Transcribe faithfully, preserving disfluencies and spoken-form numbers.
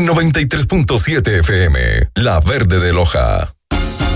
noventa y tres punto siete F M, La Verde de Loja.